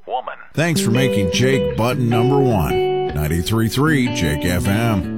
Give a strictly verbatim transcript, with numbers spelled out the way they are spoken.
woman. Thanks for making Jake button number one. ninety-three point three Jake F M.